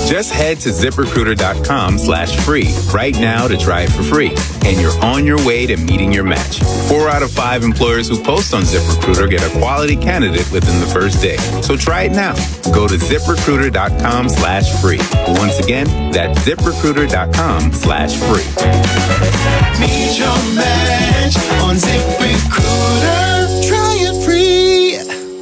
Just head to ZipRecruiter.com/free right now to try it for free. And you're on your way to meeting your match. 4 out of 5 employers who post on ZipRecruiter get a quality candidate within the first day. So try it now. Go to ZipRecruiter.com/free. Once again, that's ZipRecruiter.com/free. Meet your match on ZipRecruiter. Try it free.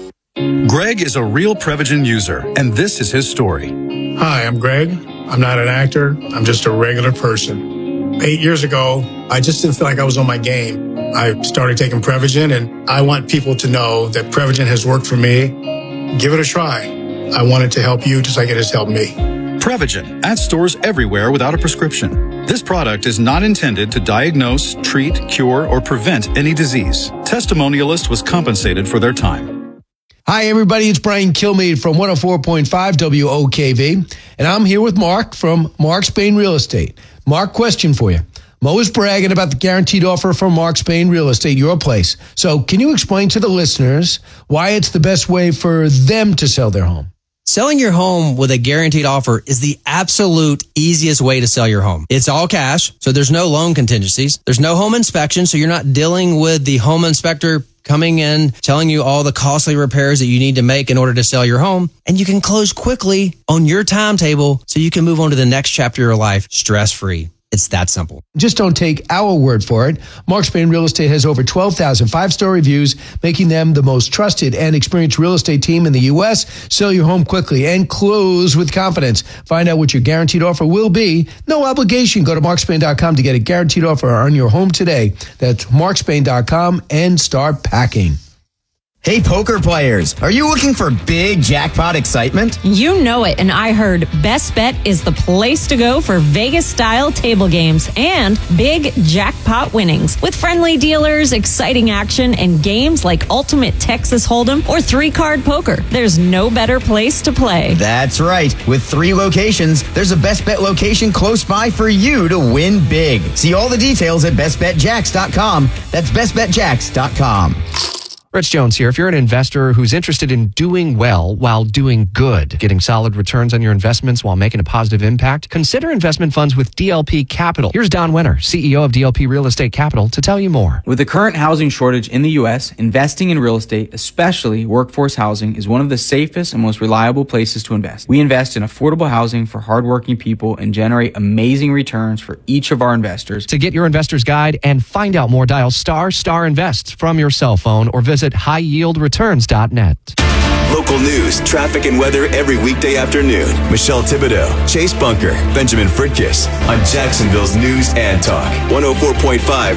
Greg is a real Prevagen user, and this is his story. Hi, I'm Greg. I'm not an actor. I'm just a regular person. 8 years ago, I just didn't feel like I was on my game. I started taking Prevagen, and I want people to know that Prevagen has worked for me. Give it a try. I want it to help you just like it has helped me. Prevagen, at stores everywhere without a prescription. This product is not intended to diagnose, treat, cure, or prevent any disease. Testimonialist was compensated for their time. Hi, everybody. It's Brian Kilmeade from 104.5 WOKV, and I'm here with Mark from Mark Spain Real Estate. Mark, question for you. Mo is bragging about the guaranteed offer from Mark Spain Real Estate, your place. So can you explain to the listeners why it's the best way for them to sell their home? Selling your home with a guaranteed offer is the absolute easiest way to sell your home. It's all cash, so there's no loan contingencies. There's no home inspection, so you're not dealing with the home inspector coming in, telling you all the costly repairs that you need to make in order to sell your home. And you can close quickly on your timetable so you can move on to the next chapter of your life stress-free. It's that simple. Just don't take our word for it. Mark Spain Real Estate has over 12,000 five-star reviews, making them the most trusted and experienced real estate team in the U.S. Sell your home quickly and close with confidence. Find out what your guaranteed offer will be. No obligation. Go to markspain.com to get a guaranteed offer on your home today. That's markspain.com and start packing. Hey, poker players, are you looking for big jackpot excitement? You know it, and I heard Best Bet is the place to go for Vegas-style table games and big jackpot winnings. With friendly dealers, exciting action, and games like Ultimate Texas Hold'em or 3-card poker, there's no better place to play. That's right. With 3 locations, there's a Best Bet location close by for you to win big. See all the details at bestbetjacks.com. That's bestbetjacks.com. Rich Jones here. If you're an investor who's interested in doing well while doing good, getting solid returns on your investments while making a positive impact, consider investment funds with DLP Capital. Here's Don Winter, CEO of DLP Real Estate Capital, to tell you more. With the current housing shortage in the U.S., investing in real estate, especially workforce housing, is one of the safest and most reliable places to invest. We invest in affordable housing for hardworking people and generate amazing returns for each of our investors. To get your investor's guide and find out more, dial ** invest from your cell phone or visit highyieldreturns.net. Local news, traffic, and weather every weekday afternoon. Michelle Thibodeau, Chase Bunker, Benjamin Fritkiss on Jacksonville's News and Talk. 104.5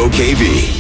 WOKV.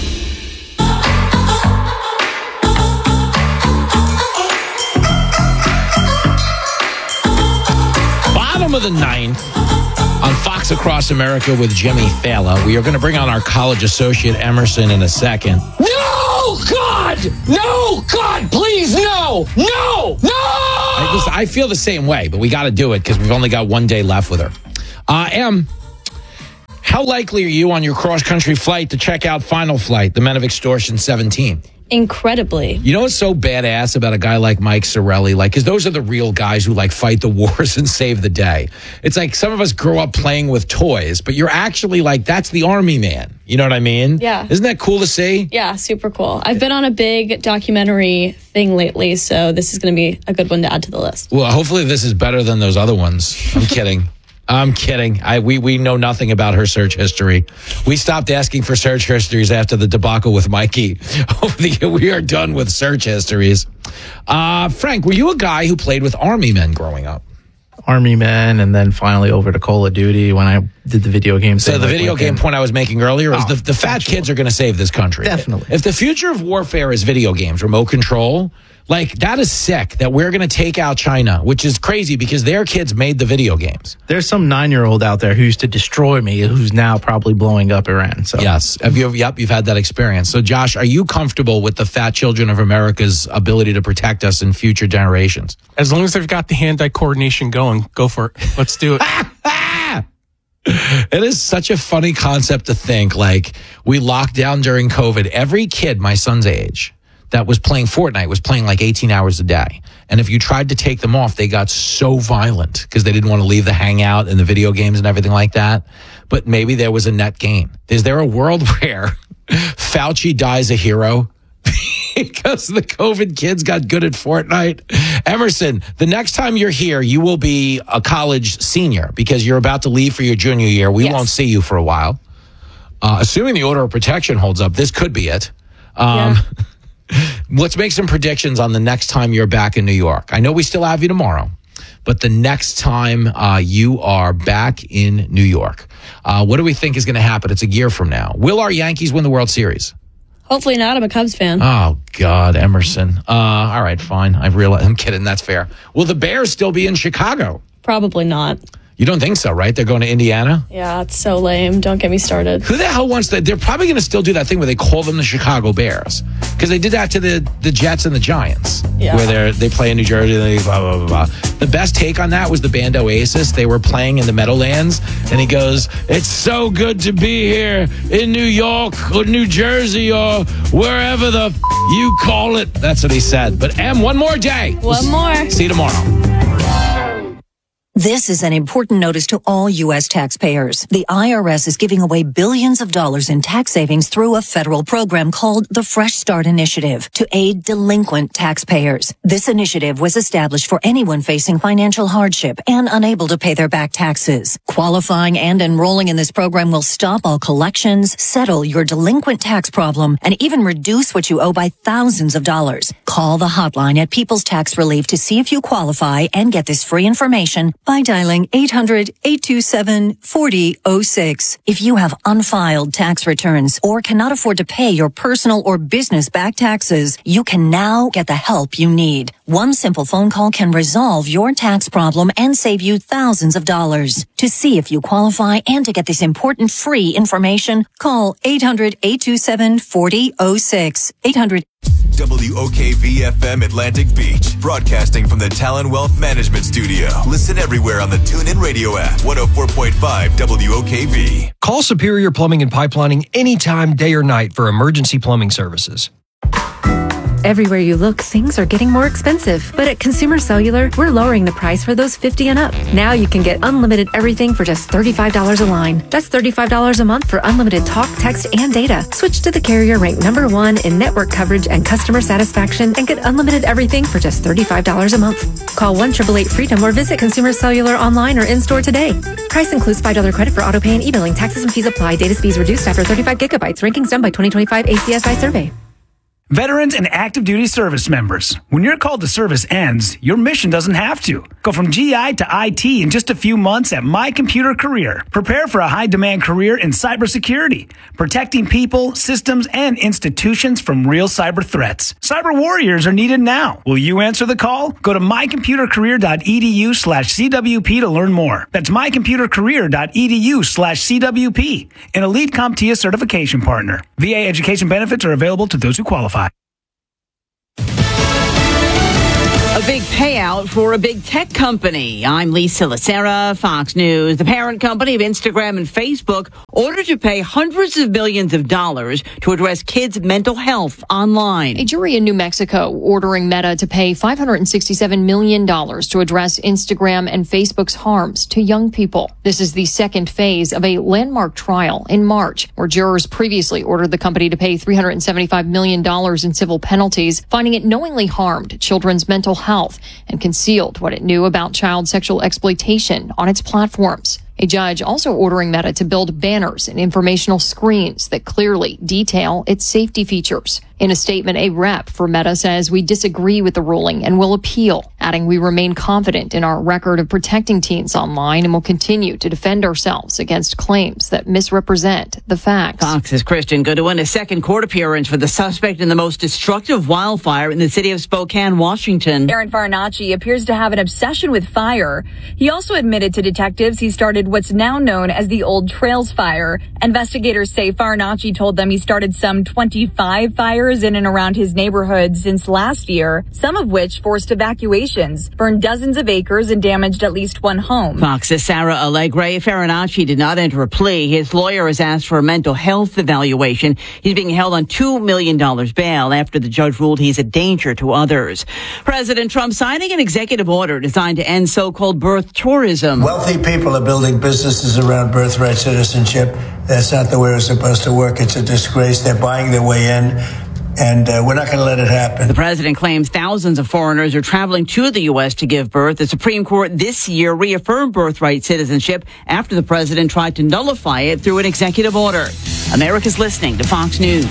Bottom of the ninth on Fox Across America with Jimmy Fallon. We are going to bring on our college associate Emerson in a second. No, God! No, God, please, no! No! No! I feel the same way, but we got to do it because we've only got one day left with her. Em, how likely are you on your cross-country flight to check out Final Flight, The Men of Extortion 17? Incredibly. You know what's so badass about a guy like Mike Sorelli? Like, because those are the real guys who like fight the wars and save the day. It's like some of us grow up playing with toys, but you're actually like, that's the army man. You know what I mean? Yeah. Isn't that cool to see? Yeah, super cool. I've been on a big documentary thing lately, so this is going to be a good one to add to the list. Well, hopefully this is better than those other ones. I'm kidding. I'm kidding. We know nothing about her search history. We stopped asking for search histories after the debacle with Mikey. We are done with search histories. Frank, were you a guy who played with Army men growing up? Army men, and then finally over to Call of Duty when I did the video game thing. So the video game point I was making earlier is the fat kids are going to save this country. Definitely. If the future of warfare is video games, remote control, like that is sick that we're going to take out China, which is crazy because their kids made the video games. There's some 9-year-old out there who used to destroy me who's now probably blowing up Iran. So yes. You've had that experience. So Josh, are you comfortable with the fat children of America's ability to protect us in future generations? As long as they've got the hand-eye coordination going, go for it. Let's do it. It is such a funny concept to think, like, we locked down during COVID. Every kid my son's age that was playing Fortnite was playing like 18 hours a day. And if you tried to take them off, they got so violent because they didn't want to leave the hangout and the video games and everything like that. But maybe there was a net gain. Is there a world where Fauci dies a hero because the COVID kids got good at Fortnite? Emerson, the next time you're here, you will be a college senior because you're about to leave for your junior year. We won't see you for a while. Assuming the order of protection holds up, this could be it. Let's make some predictions on the next time you're back in New York. I know we still have you tomorrow, but the next time you are back in New York, what do we think is going to happen? It's a year from now. Will our Yankees win the World Series? Hopefully not. I'm a Cubs fan. Oh, God, Emerson. All right, fine. I'm kidding. That's fair. Will the Bears still be in Chicago? Probably not. You don't think so, right? They're going to Indiana? Yeah, it's so lame. Don't get me started. Who the hell wants that? They're probably going to still do that thing where they call them the Chicago Bears. Because they did that to the Jets and the Giants. Yeah. Where they play in New Jersey and they blah, blah, blah, blah. The best take on that was the band Oasis. They were playing in the Meadowlands. And he goes, it's so good to be here in New York or New Jersey or wherever the you call it. That's what he said. But one more day. One more. See you tomorrow. This is an important notice to all U.S. taxpayers. The IRS is giving away billions of dollars in tax savings through a federal program called the Fresh Start Initiative to aid delinquent taxpayers. This initiative was established for anyone facing financial hardship and unable to pay their back taxes. Qualifying and enrolling in this program will stop all collections, settle your delinquent tax problem, and even reduce what you owe by thousands of dollars. Call the hotline at People's Tax Relief to see if you qualify and get this free information by dialing 800-827-4006. If you have unfiled tax returns or cannot afford to pay your personal or business back taxes, you can now get the help you need. One simple phone call can resolve your tax problem and save you thousands of dollars. To see if you qualify and to get this important free information, call 800-827-4006. 800 WOKV-FM Atlantic Beach, broadcasting from the Talon Wealth Management Studio. Listen everywhere on the TuneIn Radio app, 104.5 WOKV. Call Superior Plumbing and Pipelining anytime, day or night for emergency plumbing services. Everywhere you look, things are getting more expensive. But at Consumer Cellular, we're lowering the price for those 50 and up. Now you can get unlimited everything for just $35 a line. That's $35 a month for unlimited talk, text, and data. Switch to the carrier ranked #1 in network coverage and customer satisfaction and get unlimited everything for just $35 a month. Call 1-888-FREEDOM or visit Consumer Cellular online or in-store today. Price includes $5 credit for auto pay and e-billing. Taxes and fees apply. Data speeds reduced after 35 gigabytes. Rankings done by 2025 ACSI survey. Veterans and active duty service members, when your call to service ends, your mission doesn't have to. Go from GI to IT in just a few months at My Computer Career. Prepare for a high-demand career in cybersecurity, protecting people, systems, and institutions from real cyber threats. Cyber warriors are needed now. Will you answer the call? Go to mycomputercareer.edu/CWP to learn more. That's mycomputercareer.edu/CWP, an elite CompTIA certification partner. VA education benefits are available to those who qualify. A big payout for a big tech company. I'm Lisa Lacera, Fox News. The parent company of Instagram and Facebook ordered to pay hundreds of billions of dollars to address kids' mental health online. A jury in New Mexico ordering Meta to pay $567 million to address Instagram and Facebook's harms to young people. This is the second phase of a landmark trial in March, where jurors previously ordered the company to pay $375 million in civil penalties, finding it knowingly harmed children's mental health and concealed what it knew about child sexual exploitation on its platforms. A judge also ordering Meta to build banners and informational screens that clearly detail its safety features. In a statement, a rep for Meta says, "We disagree with the ruling and will appeal," adding, "We remain confident in our record of protecting teens online and will continue to defend ourselves against claims that misrepresent the facts." Fox's Christian Goodwin, a second court appearance for the suspect in the most destructive wildfire in the city of Spokane, Washington. Aaron Farinacci appears to have an obsession with fire. He also admitted to detectives he started what's now known as the Old Trails Fire. Investigators say Farinacci told them he started some 25 fires fires in and around his neighborhood since last year, some of which forced evacuations, burned dozens of acres, and damaged at least one home. Fox's Sarah Allegre Farinacci did not enter a plea. His lawyer has asked for a mental health evaluation. He's being held on $2 million bail after the judge ruled he's a danger to others. President Trump signing an executive order designed to end so-called birth tourism. Wealthy people are building businesses around birthright citizenship. That's not the way it's supposed to work. It's a disgrace. They're buying their way in, and we're not going to let it happen. The president claims thousands of foreigners are traveling to the U.S. to give birth. The Supreme Court this year reaffirmed birthright citizenship after the president tried to nullify it through an executive order. America's listening to Fox News.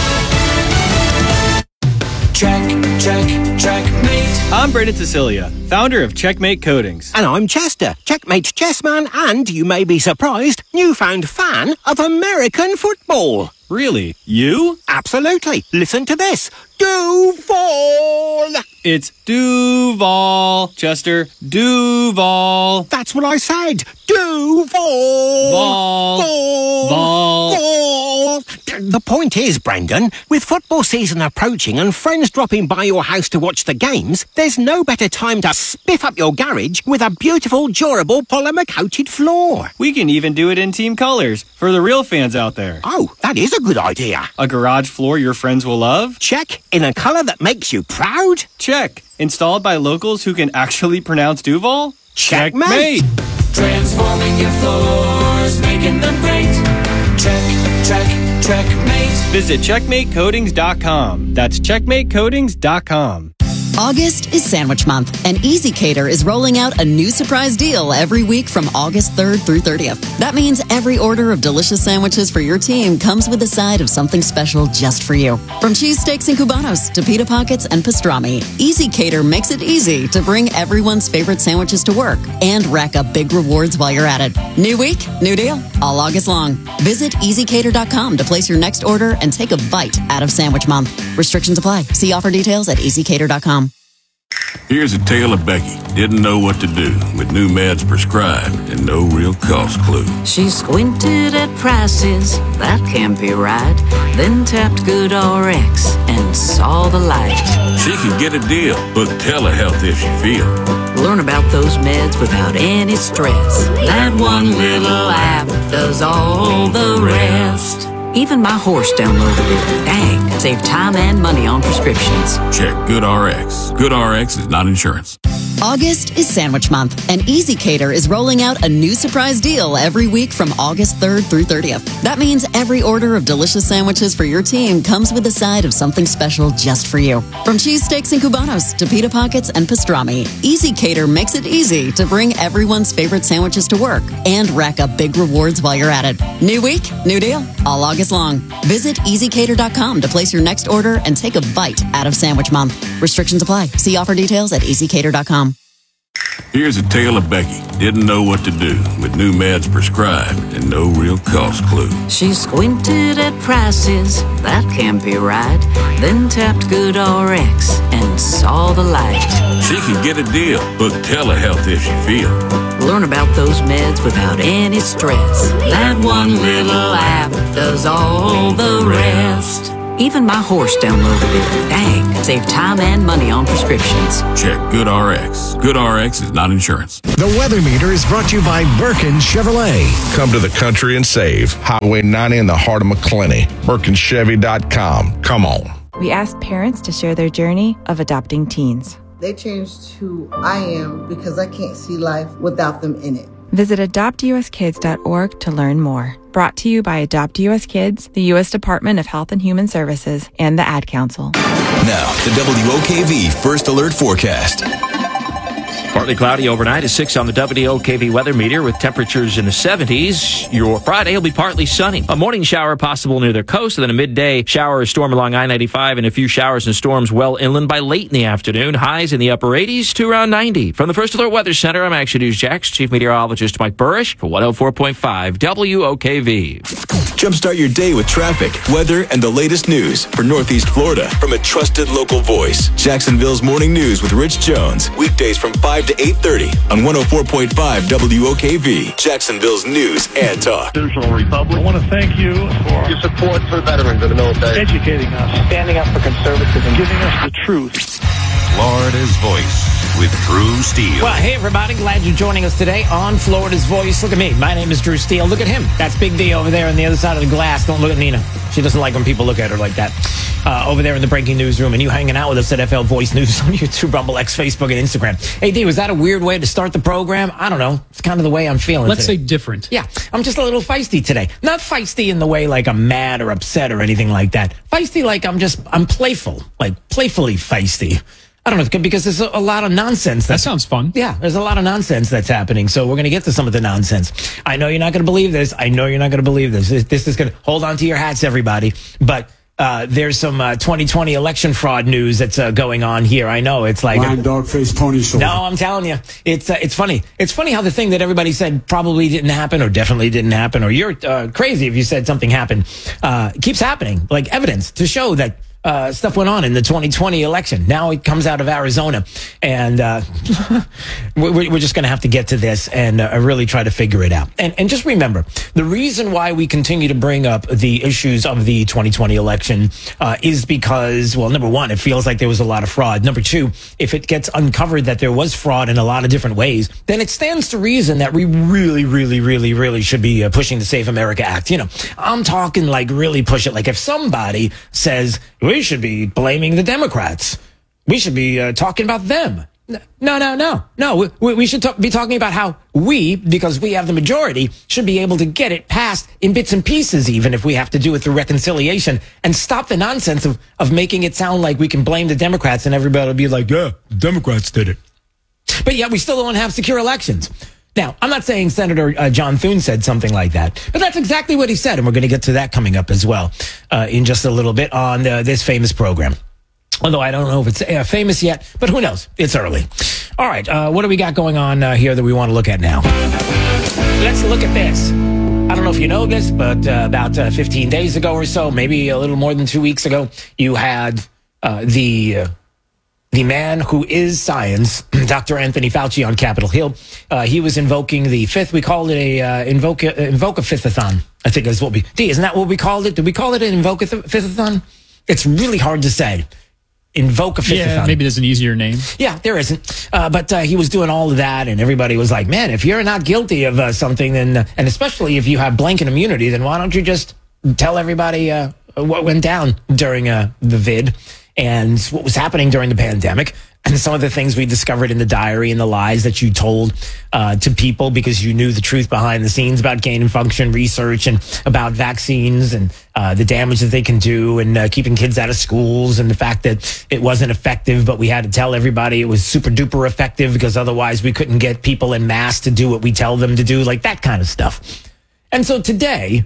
Checkmate. I'm Brendan Cecilia, founder of Checkmate Coatings. And I'm Chester, Checkmate chessman, and you may be surprised, newfound fan of American football. Really? You? Absolutely. Listen to this. Duval. It's Duval, Chester. Duval. That's what I said. Duval. Vol. The point is, Brendan, with football season approaching and friends dropping by your house to watch the games, there's no better time to spiff up your garage with a beautiful, durable polymer-coated floor. We can even do it in team colors for the real fans out there. Oh, that is a good idea. A garage floor your friends will love? Check. In a color that makes you proud? Check. Installed by locals who can actually pronounce Duval? Checkmate. Transforming your floors, making them great. Checkmate. Visit CheckmateCoatings.com. That's CheckmateCoatings.com. August is Sandwich Month, and Easy Cater is rolling out a new surprise deal every week from August 3rd through 30th. That means every order of delicious sandwiches for your team comes with a side of something special just for you. From cheesesteaks and cubanos to pita pockets and pastrami, Easy Cater makes it easy to bring everyone's favorite sandwiches to work and rack up big rewards while you're at it. New week, new deal, all August long. Visit EasyCater.com to place your next order and take a bite out of Sandwich Month. Restrictions apply. See offer details at EasyCater.com. Here's a tale of Becky. Didn't know what to do with new meds prescribed and no real cost clue. She squinted at prices, that can't be right. Then tapped GoodRx and saw the light. She can get a deal, book telehealth if she feels. Learn about those meds without any stress. That one little app does all the rest. Even my horse downloaded it. Dang, save time and money on prescriptions. Check GoodRx. GoodRx is not insurance. August is Sandwich Month, and Easy Cater is rolling out a new surprise deal every week from August 3rd through 30th. That means every order of delicious sandwiches for your team comes with a side of something special just for you. From cheesesteaks and cubanos to pita pockets and pastrami, Easy Cater makes it easy to bring everyone's favorite sandwiches to work and rack up big rewards while you're at it. New week, new deal, all August long. Visit EasyCater.com to place your next order and take a bite out of Sandwich Month. Restrictions apply. See offer details at EasyCater.com. Here's a tale of Becky. Didn't know what to do with new meds prescribed and no real cost clue. She squinted at prices, that can't be right. Then tapped GoodRx and saw the light. She can get a deal, book telehealth if she feels. Learn about those meds without any stress. That one little app does all the rest. Even my horse downloaded it. Dang, save time and money on prescriptions. Check GoodRx. GoodRx is not insurance. The Weather Meter is brought to you by Birkin Chevrolet. Come to the country and save. Highway 90 in the heart of McClenny. BirkinChevy.com. Come on. We asked parents to share their journey of adopting teens. They changed who I am because I can't see life without them in it. Visit adoptuskids.org to learn more. Brought to you by Adopt US Kids, the U.S. Department of Health and Human Services, and the Ad Council. Now, the WOKV First Alert Forecast. Partly cloudy overnight, a 6 on the WOKV weather meter with temperatures in the 70s. Your Friday will be partly sunny. A morning shower possible near the coast, and then a midday shower or storm along I-95 and a few showers and storms well inland by late in the afternoon. Highs in the upper 80s to around 90. From the First Alert Weather Center, I'm Action News Jax Chief Meteorologist Mike Burrish for 104.5 WOKV. Jumpstart your day with traffic, weather, and the latest news for Northeast Florida from a trusted local voice. Jacksonville's Morning News with Rich Jones. Weekdays from 5 to 8:30 on 104.5 WOKV. Jacksonville's News and Talk. Constitutional Republic. I want to thank you for your support for veterans of the military. Educating us. Standing up for conservatism. Giving us the truth. Florida's Voice with Drew Steele. Well, hey, everybody. Glad you're joining us today on Florida's Voice. Look at me. My name is Drew Steele. Look at him. That's Big D over there on the other side of the glass. Don't look at Nina. She doesn't like when people look at her like that. Over there in the breaking news room. And you hanging out with us at FL Voice News on YouTube, Rumble, X, Facebook, and Instagram. Hey, D, was that a weird way to start the program? I don't know. It's kind of the way I'm feeling Let's today. say different. Yeah. I'm just a little feisty today. Not feisty in the way like I'm mad or upset or anything like that. Feisty like I'm playful. Like playfully feisty. I don't know, because there's a lot of nonsense. That sounds fun. Yeah, there's a lot of nonsense that's happening. So we're going to get to some of the nonsense. I know you're not going to believe this. This is going to hold on to your hats, everybody. But there's some 2020 election fraud news that's going on here. I know it's like dog-faced pony show. No, I'm telling you, it's funny. It's funny how the thing that everybody said probably didn't happen or definitely didn't happen, or you're crazy if you said something happened, keeps happening. Like evidence to show that. Stuff went on in the 2020 election. Now it comes out of Arizona, and we're just going to have to get to this and really try to figure it out. And just remember, the reason why we continue to bring up the issues of the 2020 election is because, well, number one, it feels like there was a lot of fraud. Number two, if it gets uncovered that there was fraud in a lot of different ways, then it stands to reason that we really should be pushing the Safe America Act. You know, I'm talking like really push it. Like if somebody says, we should be blaming the Democrats. We should be talking about them. No. We should be talking about how we, because we have the majority, should be able to get it passed in bits and pieces, even if we have to do it through reconciliation, and stop the nonsense of making it sound like we can blame the Democrats and everybody will be like, yeah, the Democrats did it. But yet we still don't have secure elections. Now, I'm not saying Senator John Thune said something like that, but that's exactly what he said, and we're going to get to that coming up as well in just a little bit on this famous program. Although I don't know if it's famous yet, but who knows? It's early. All right, what do we got going on here that we want to look at now? Let's look at this. I don't know if you know this, but about 15 days ago or so, maybe a little more than 2 weeks ago, you had the man who is science, Dr. Anthony Fauci, on Capitol Hill. He was invoking the fifth. We called it a invoke a fifth-a-thon, I think is what isn't that what we called it? Did we call it an invoke a fifth-a-thon? It's really hard to say. Invoke a fifth-a-thon. Yeah, maybe there's an easier name. Yeah, there isn't. But he was doing all of that, and everybody was like, man, if you're not guilty of something, then, and especially if you have blanket immunity, then why don't you just tell everybody what went down during the vid and what was happening during the pandemic, and some of the things we discovered in the diary and the lies that you told to people because you knew the truth behind the scenes about gain and function research and about vaccines and the damage that they can do and keeping kids out of schools and the fact that it wasn't effective, but we had to tell everybody it was super duper effective because otherwise we couldn't get people en masse to do what we tell them to do, like that kind of stuff. And so today,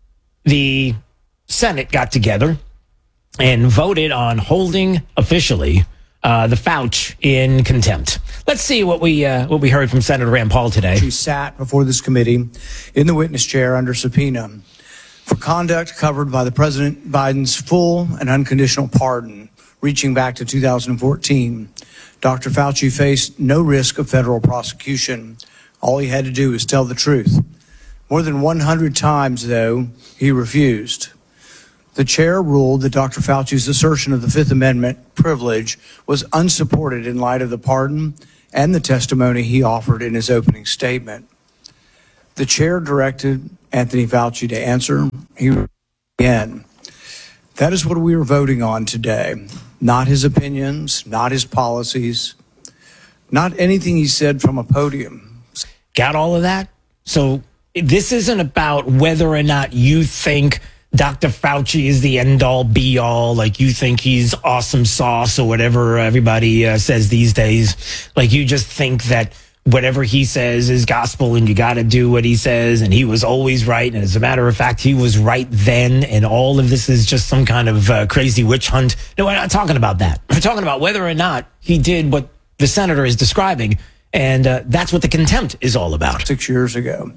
the Senate got together and voted on holding officially the Fauci in contempt. Let's see what we heard from Senator Rand Paul today. She sat before this committee in the witness chair under subpoena for conduct covered by the President Biden's full and unconditional pardon, reaching back to 2014. Dr. Fauci faced no risk of federal prosecution. All he had to do was tell the truth. More than 100 times, though, he refused. The chair ruled that Dr. Fauci's assertion of the Fifth Amendment privilege was unsupported in light of the pardon and the testimony he offered in his opening statement. The chair directed Anthony Fauci to answer. He again. That is what we are voting on today. Not his opinions, not his policies, not anything he said from a podium. Got all of that? So this isn't about whether or not you think Dr. Fauci is the end-all, be-all, like you think he's awesome sauce or whatever everybody says these days. Like you just think that whatever he says is gospel and you got to do what he says and he was always right. And as a matter of fact, he was right then. And all of this is just some kind of crazy witch hunt. No, we're not talking about that. We're talking about whether or not he did what the senator is describing. And that's what the contempt is all about. 6 years ago,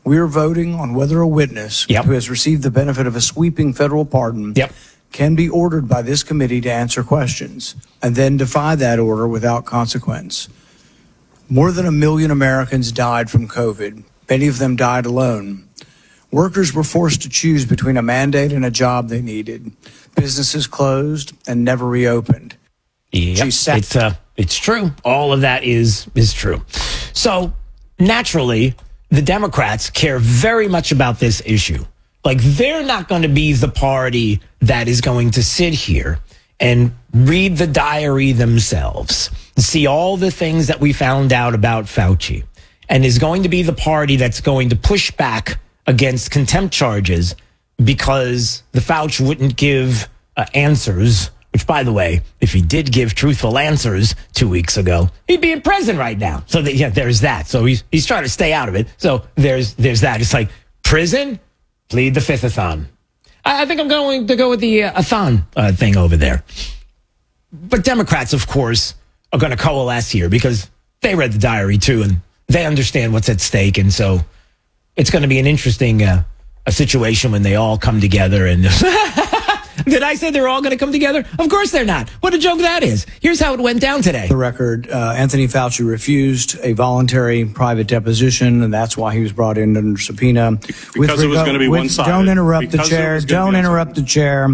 We are voting on whether a witness who has received the benefit of a sweeping federal pardon can be ordered by this committee to answer questions and then defy that order without consequence. More than 1 million Americans died from COVID. Many of them died alone. Workers were forced to choose between a mandate and a job they needed. Businesses closed and never reopened. Yep. It's true. All of that is true. So naturally, the Democrats care very much about this issue. Like, they're not going to be the party that is going to sit here and read the diary themselves, see all the things that we found out about Fauci, and is going to be the party that's going to push back against contempt charges because the Fauci wouldn't give answers, which, by the way, if he did give truthful answers 2 weeks ago, he'd be in prison right now. So there's that. So he's trying to stay out of it. So there's that. It's like, prison, plead the fifth-a-thon. I think I'm going to go with the a-thon thing over there. But Democrats, of course, are going to coalesce here because they read the diary too, and they understand what's at stake. And so it's going to be an interesting a situation when they all come together. And did I say they're all going to come together? Of course they're not. What a joke that is. Here's how it went down today. The record, Anthony Fauci refused a voluntary private deposition, and that's why he was brought in under subpoena. Because it was going to be one-sided. Don't interrupt the chair. Don't interrupt the chair.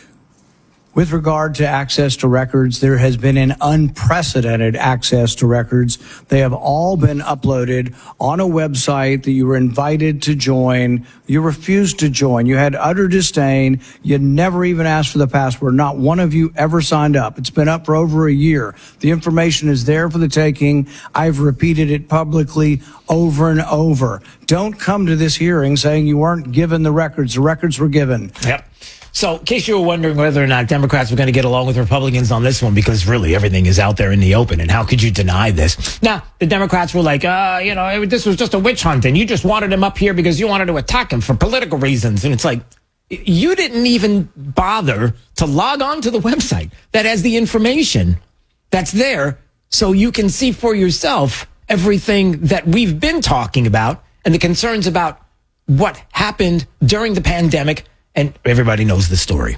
With regard to access to records, there has been an unprecedented access to records. They have all been uploaded on a website that you were invited to join. You refused to join. You had utter disdain. You never even asked for the password. Not one of you ever signed up. It's been up for over a year. The information is there for the taking. I've repeated it publicly over and over. Don't come to this hearing saying you weren't given the records. The records were given. Yep. So, in case you were wondering whether or not Democrats were going to get along with Republicans on this one, because really everything is out there in the open, and how could you deny this? Now, the Democrats were like, this was just a witch hunt, and you just wanted him up here because you wanted to attack him for political reasons. And it's like, you didn't even bother to log on to the website that has the information that's there so you can see for yourself everything that we've been talking about and the concerns about what happened during the pandemic. And everybody knows the story.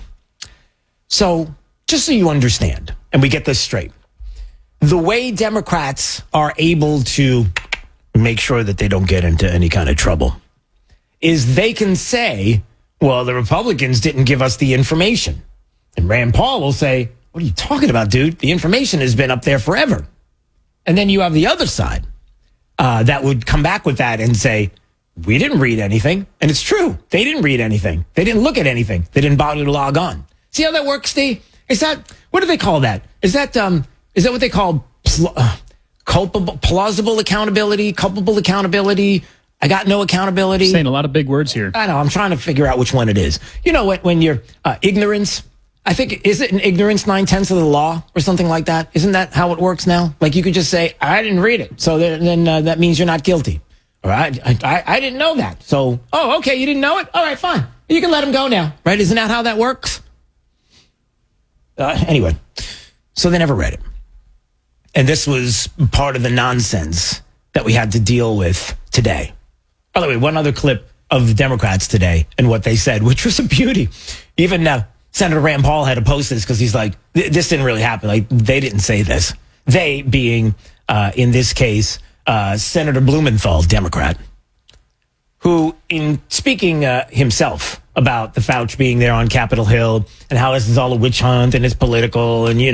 So just so you understand, and we get this straight, the way Democrats are able to make sure that they don't get into any kind of trouble is they can say, well, the Republicans didn't give us the information. And Rand Paul will say, what are you talking about, dude? The information has been up there forever. And then you have the other side that would come back with that and say, we didn't read anything. And it's true. They didn't read anything. They didn't look at anything. They didn't bother to log on. See how that works, Steve? Is that, what do they call that? Is that what they call plausible accountability, culpable accountability? I got no accountability. Saying a lot of big words here. I know. I'm trying to figure out which one it is. You know, when you're ignorance, I think, is it an ignorance 9/10 of the law or something like that? Isn't that how it works now? Like, you could just say, I didn't read it. So then that means you're not guilty. All right, I didn't know that. So, okay, you didn't know it? All right, fine. You can let him go now, right? Isn't that how that works? Anyway, so they never read it. And this was part of the nonsense that we had to deal with today. By the way, one other clip of the Democrats today and what they said, which was a beauty. Even Senator Rand Paul had to post this because he's like, this didn't really happen. Like, they didn't say this. They being, in this case, Senator Blumenthal, Democrat, who, in speaking himself about the Fauci being there on Capitol Hill and how this is all a witch hunt and it's political and,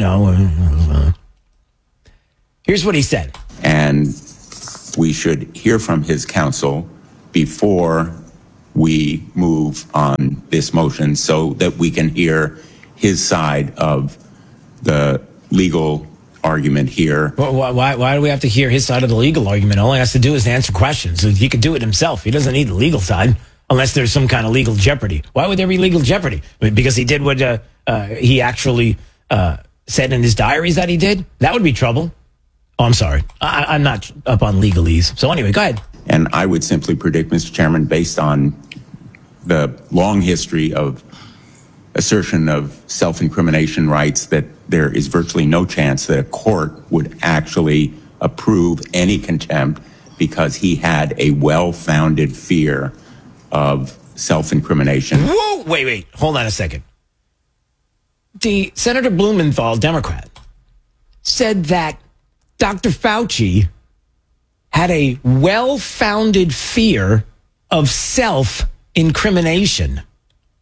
here's what he said. And we should hear from his counsel before we move on this motion so that we can hear his side of the legal argument here. Well, why do we have to hear his side of the legal argument? All he has to do is answer questions. He could do it himself. He doesn't need the legal side unless there's some kind of legal jeopardy. Why would there be legal jeopardy? I mean, because he did what he actually said in his diaries that he did? That would be trouble. Oh, I'm sorry. I'm not up on legalese. So anyway, go ahead. And I would simply predict, Mr. Chairman, based on the long history of assertion of self-incrimination rights, that there is virtually no chance that a court would actually approve any contempt because he had a well-founded fear of self-incrimination. Whoa, wait. Hold on a second. The Senator Blumenthal, Democrat, said that Dr. Fauci had a well-founded fear of self-incrimination.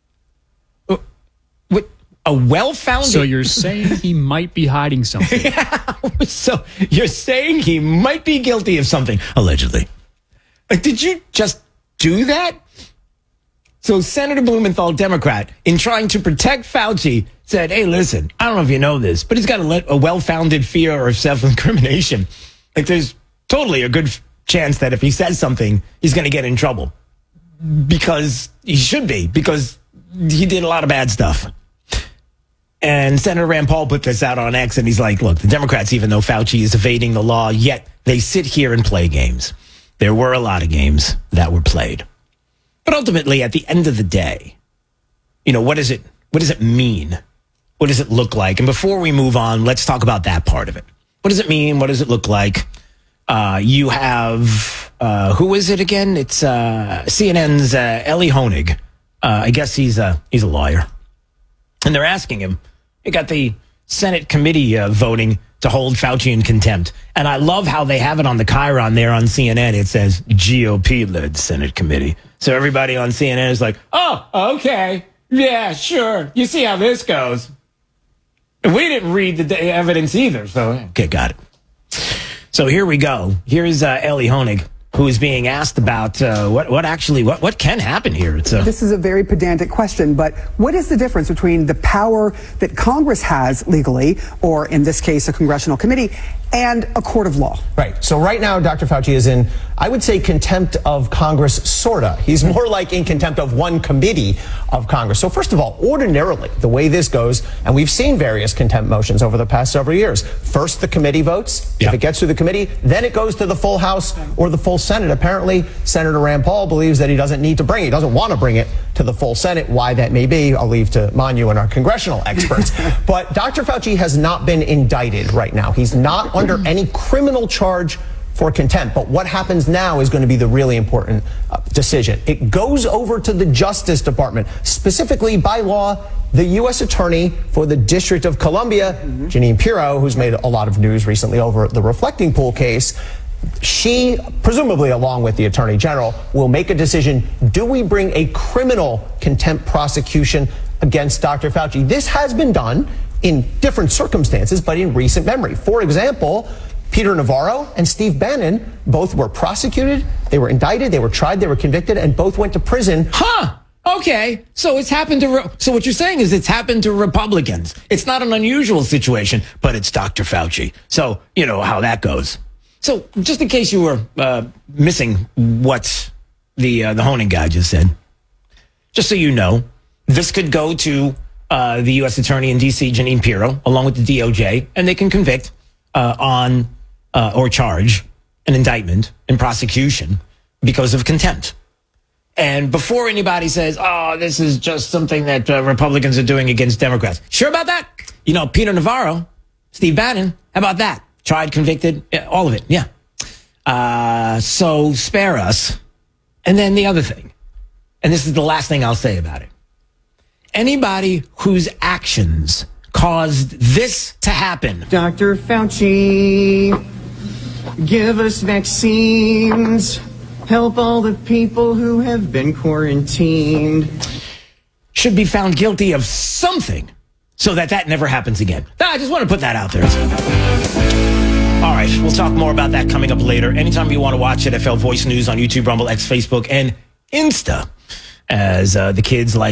A well-founded... So you're saying he might be hiding something? Yeah. So you're saying he might be guilty of something, allegedly. Like, did you just do that? So Senator Blumenthal, Democrat, in trying to protect Fauci, said, hey, listen, I don't know if you know this, but he's got a well-founded fear of self-incrimination. Like, there's totally a good chance that if he says something, he's going to get in trouble. Because he should be, because he did a lot of bad stuff. And Senator Rand Paul put this out on X, and he's like, look, the Democrats, even though Fauci is evading the law, yet they sit here and play games. There were a lot of games that were played. But ultimately, at the end of the day, you know, what does it mean? What does it look like? And before we move on, let's talk about that part of it. What does it mean? What does it look like? You have, who is it again? It's CNN's Elie Honig. I guess he's a lawyer. And they're asking him, they got the Senate committee voting to hold Fauci in contempt. And I love how they have it on the chyron there on CNN. It says GOP-led Senate committee. So everybody on CNN is like, oh, okay. Yeah, sure. You see how this goes. And we didn't read the evidence either. So, okay, got it. So here we go. Here's Elie Honig, who is being asked about what can happen here. This is a very pedantic question, but what is the difference between the power that Congress has legally, or in this case, a congressional committee, and a court of law? Right. So right now, Dr. Fauci is in, I would say, contempt of Congress, sorta. He's more like in contempt of one committee of Congress. So first of all, ordinarily, the way this goes, and we've seen various contempt motions over the past several years. First, the committee votes. If it gets through the committee, then it goes to the full House or the full Senate. Apparently, Senator Rand Paul believes that he doesn't need to bring it. He doesn't want to bring it to the full Senate. Why that may be, I'll leave to Manu and our congressional experts. But Dr. Fauci has not been indicted right now. He's not under any criminal charge for contempt. But what happens now is going to be the really important decision. It goes over to the Justice Department, specifically by law, the U.S. Attorney for the District of Columbia, Jeanine Pirro, who's made a lot of news recently over the Reflecting Pool case. She, presumably along with the Attorney General, will make a decision. Do we bring a criminal contempt prosecution against Dr. Fauci? This has been done in different circumstances, but in recent memory. For example, Peter Navarro and Steve Bannon both were prosecuted, they were indicted, they were tried, they were convicted, and both went to prison. Okay, so it's happened to. So what you're saying is it's happened to Republicans. It's not an unusual situation, but it's Dr. Fauci. So you know how that goes. So just in case you were missing what the Honig guy just said, just so you know, this could go to the U.S. Attorney in D.C., Jeanine Pirro, along with the DOJ, and they can convict on or charge an indictment and prosecution because of contempt. And before anybody says, oh, this is just something that Republicans are doing against Democrats. Sure about that? You know, Peter Navarro, Steve Bannon, how about that? Tried, convicted, all of it, yeah. So spare us. And then the other thing, and this is the last thing I'll say about it. Anybody whose actions caused this to happen. Dr. Fauci, give us vaccines. Help all the people who have been quarantined. Should be found guilty of something so that never happens again. I just want to put that out there. All right, we'll talk more about that coming up later. Anytime you want to watch NFL Voice News on YouTube, Rumble, X, Facebook, and Insta, as the kids like